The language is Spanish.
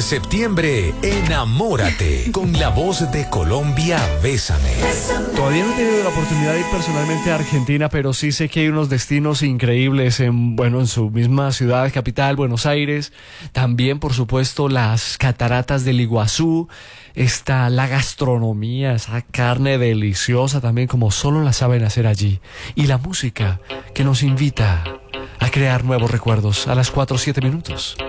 septiembre, enamórate con la voz de Colombia, Bésame. Todavía no he tenido la oportunidad de ir personalmente a Argentina, pero sí sé que hay unos destinos increíbles en su misma ciudad capital, Buenos Aires. También, por supuesto, las cataratas del Iguazú. Está la gastronomía, esa carne deliciosa también, como solo la saben hacer allí. Y la música que nos invita a crear nuevos recuerdos a las 4:07.